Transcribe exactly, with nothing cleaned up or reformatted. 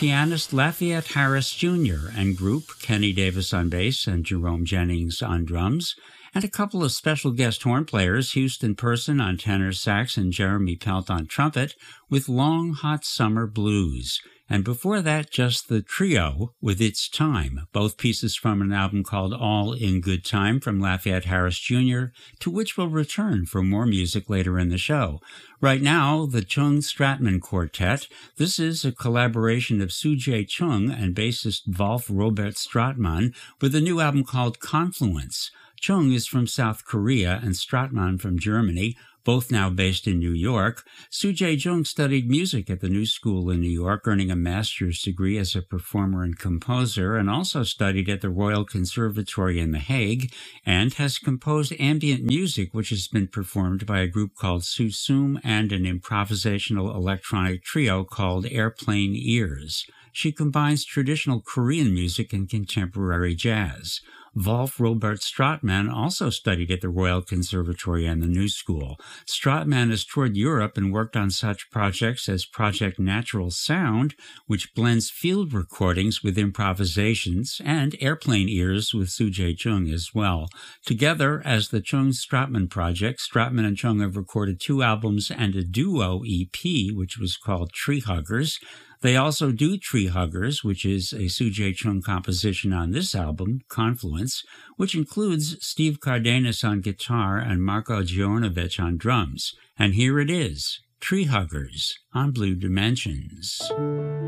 pianist Lafayette Harris Junior and group Kenny Davis on bass and Jerome Jennings on drums, and a couple of special guest horn players, Houston Person on tenor sax and Jeremy Pelt on trumpet, with Long Hot Summer Blues. And before that, just the trio with It's Time, both pieces from an album called All in Good Time from Lafayette Harris Junior, to which we'll return for more music later in the show. Right now, the Chung Stratman Quartet. This is a collaboration of Soo-Jae Chung and bassist Wolf Robert Stratman with a new album called Confluence. Chung is from South Korea and Stratman from Germany, both now based in New York. Soo-Jae Chung studied music at the New School in New York, earning a master's degree as a performer and composer, and also studied at the Royal Conservatory in The Hague, and has composed ambient music which has been performed by a group called Susum and an improvisational electronic trio called Airplane Ears. She combines traditional Korean music and contemporary jazz. Wolf Robert Stratman also studied at the Royal Conservatory and the New School. Stratman has toured Europe and worked on such projects as Project Natural Sound, which blends field recordings with improvisations, and Airplane Ears with Soo-Jae Chung as well. Together, as the Chung Stratman Project, Stratman and Chung have recorded two albums and a duo E P, which was called Tree Huggers. They also do Tree Huggers, which is a Soo-Jae Chung composition on this album, Confluence, which includes Steve Cardenas on guitar and Marko Djornovic on drums. And here it is, Tree Huggers on Blue Dimensions.